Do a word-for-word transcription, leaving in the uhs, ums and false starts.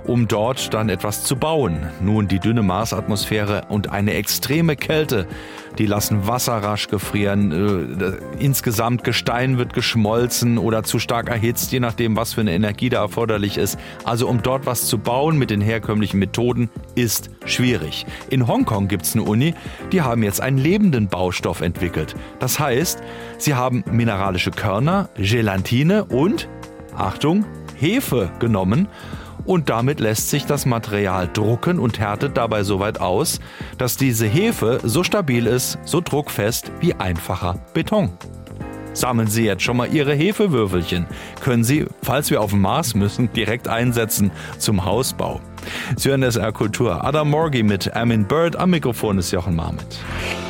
um dort dann etwas zu bauen. Nun, die dünne Marsatmosphäre und eine extreme Kälte, die lassen Wasser rasch gefrieren. Äh, insgesamt Gestein wird geschmolzen oder zu stark erhitzt, je nachdem, was für eine Energie da erforderlich ist. Also um dort was zu bauen mit den herkömmlichen Methoden, ist schwierig. In Hongkong gibt es eine Uni, die haben jetzt einen lebenden Baustoff entwickelt. Das heißt, sie haben mineralische Körner, Gelatine und, Achtung, Hefe genommen. Und damit lässt sich das Material drucken und härtet dabei so weit aus, dass diese Hefe so stabil ist, so druckfest wie einfacher Beton. Sammeln Sie jetzt schon mal Ihre Hefewürfelchen. Können Sie, falls wir auf den Mars müssen, direkt einsetzen zum Hausbau. Sie hören S R Kultur. Adam Morgi mit Armin Bird. Am Mikrofon ist Jochen Marmit.